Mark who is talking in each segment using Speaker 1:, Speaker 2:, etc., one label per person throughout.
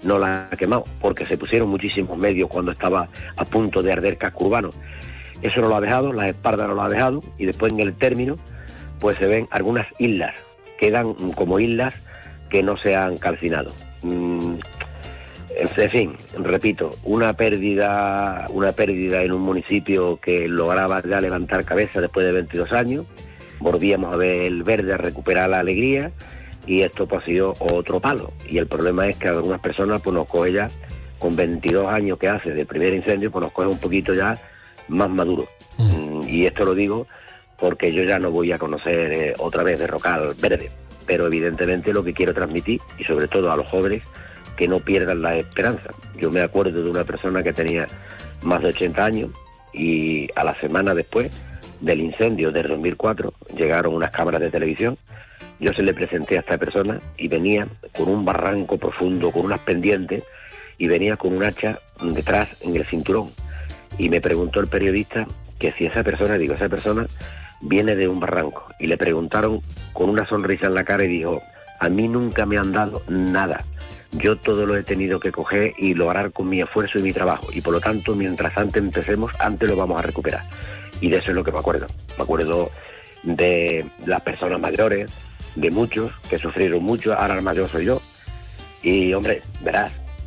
Speaker 1: no la ha quemado, porque se pusieron muchísimos medios cuando estaba a punto de arder casco urbano. Eso no lo ha dejado, las espaldas no lo ha dejado, y después en el término pues se ven algunas islas, quedan como islas que no se han calcinado. En fin, repito, una pérdida en un municipio que lograba ya levantar cabeza después de 22 años, volvíamos a ver el verde, a recuperar la alegría, y esto pues ha sido otro palo. Y el problema es que algunas personas pues nos coge ya, con 22 años que hace de primer incendio, pues nos coge un poquito ya más maduro. Y esto lo digo porque yo ya no voy a conocer otra vez Berrocal verde, pero evidentemente lo que quiero transmitir, y sobre todo a los jóvenes, que no pierdan la esperanza. Yo me acuerdo de una persona que tenía más de 80 años y a la semana después del incendio del 2004 llegaron unas cámaras de televisión. Yo se le presenté a esta persona y venía con un barranco profundo, con unas pendientes, y venía con un hacha detrás en el cinturón. Y me preguntó el periodista que si esa persona viene de un barranco. Y le preguntaron con una sonrisa en la cara y dijo: a mí nunca me han dado nada. Yo todo lo he tenido que coger y lograr con mi esfuerzo y mi trabajo. Y por lo tanto, mientras antes empecemos, antes lo vamos a recuperar. Y de eso es lo que me acuerdo. Me acuerdo de las personas mayores, de muchos que sufrieron mucho. Ahora el mayor soy yo. Y hombre, verás,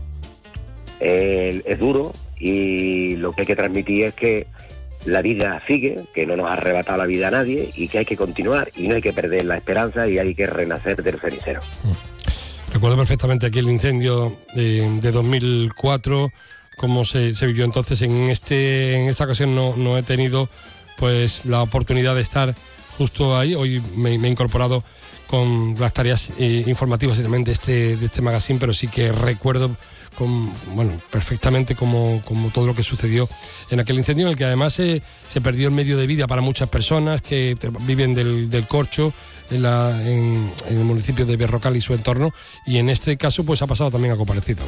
Speaker 1: es duro, y lo que hay que transmitir es que la vida sigue, que no nos ha arrebatado la vida a nadie, y que hay que continuar, y no hay que perder la esperanza, y hay que renacer del cenicero.
Speaker 2: Recuerdo perfectamente aquel incendio de 2004, cómo se vivió entonces. En esta ocasión no he tenido pues la oportunidad de estar justo ahí. Hoy me he incorporado con las tareas informativas de este magazine, pero sí que recuerdo perfectamente como todo lo que sucedió en aquel incendio, en el que además se perdió el medio de vida para muchas personas que viven del corcho en el municipio de Berrocal y su entorno, y en este caso pues ha pasado también a Coparecito.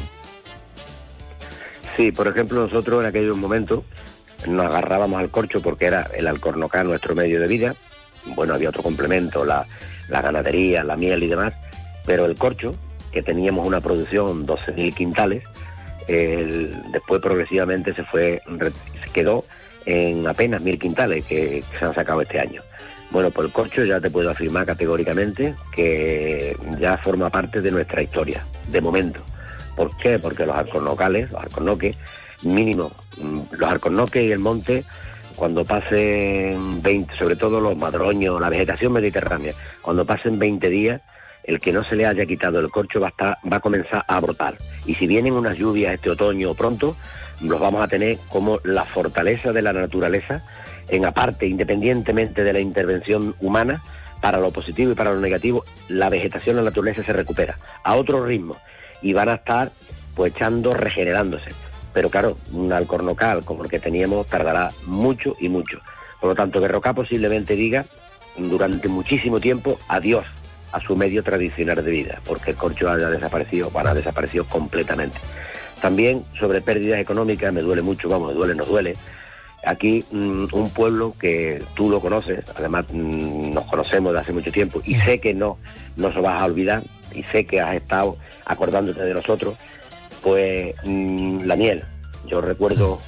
Speaker 1: Sí, por ejemplo, nosotros en aquellos momentos nos agarrábamos al corcho porque era el alcornocar nuestro medio de vida. Bueno, había otro complemento, la ganadería, la miel y demás, pero el corcho, que teníamos una producción 12.000 quintales, después progresivamente se quedó en apenas 1.000 quintales que se han sacado este año. Bueno, pues el corcho ya te puedo afirmar categóricamente que ya forma parte de nuestra historia, de momento. ¿Por qué? Porque los alcornoques, mínimo, los alcornoques y el monte, cuando pasen 20, sobre todo los madroños, la vegetación mediterránea, cuando pasen 20 días, el que no se le haya quitado el corcho va a comenzar a brotar. Y si vienen unas lluvias este otoño o pronto, los vamos a tener como la fortaleza de la naturaleza, en aparte, independientemente de la intervención humana, para lo positivo y para lo negativo, la vegetación, la naturaleza se recupera a otro ritmo y van a estar pues regenerándose. Pero claro, un alcornocal como el que teníamos tardará mucho y mucho. Por lo tanto, Berrocal posiblemente diga durante muchísimo tiempo adiós a su medio tradicional de vida, porque el corcho haya desaparecido, ha desaparecido completamente. También sobre pérdidas económicas me duele mucho, nos duele. Aquí un pueblo que tú lo conoces, además nos conocemos de hace mucho tiempo, y sé que no nos lo vas a olvidar, y sé que has estado acordándote de nosotros, pues la miel. Yo recuerdo,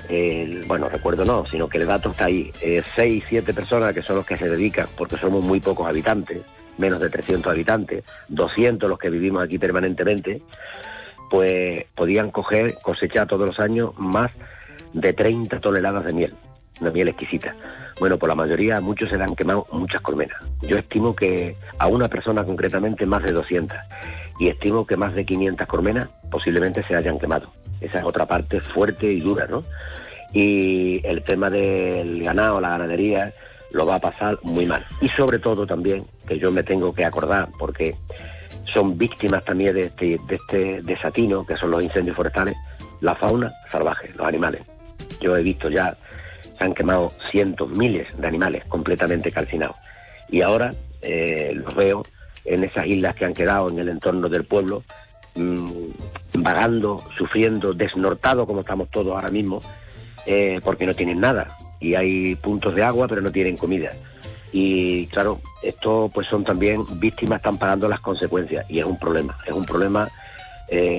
Speaker 1: sino que el dato está ahí, 6, 7 personas que son los que se dedican, porque somos muy pocos habitantes, menos de 300 habitantes, 200 los que vivimos aquí permanentemente, pues podían cosechar todos los años más de 30 toneladas de miel, una miel exquisita. Bueno, por la mayoría, muchos se le han quemado muchas colmenas. Yo estimo que a una persona concretamente más de 200, y estimo que más de 500 colmenas posiblemente se hayan quemado. Esa es otra parte fuerte y dura, ¿no? Y el tema del ganado, la ganadería, lo va a pasar muy mal. Y sobre todo también, que yo me tengo que acordar, porque son víctimas también de este desatino, que son los incendios forestales, la fauna salvaje, los animales. Yo he visto ya, se han quemado cientos, miles de animales completamente calcinados. Y ahora los veo en esas islas que han quedado en el entorno del pueblo, vagando, sufriendo, desnortados como estamos todos ahora mismo, porque no tienen nada. Y hay puntos de agua, pero no tienen comida. Y claro, esto pues son también víctimas, están pagando las consecuencias, y es un problema